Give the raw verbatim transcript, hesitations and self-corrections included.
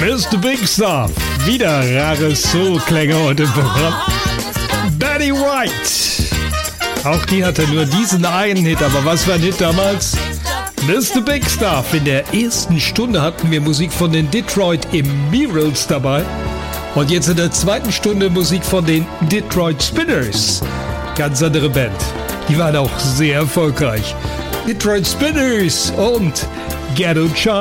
Mister Big Stuff. Wieder rare Soul-Klänge heute im Programm. Betty White. Auch die hatte nur diesen einen Hit, aber was war ein Hit damals? Mister Big Stuff. In der ersten Stunde hatten wir Musik von den Detroit Emeralds dabei. Und jetzt in der zweiten Stunde Musik von den Detroit Spinners. Ganz andere Band. Die waren auch sehr erfolgreich. Detroit Spinners und Ghetto Child.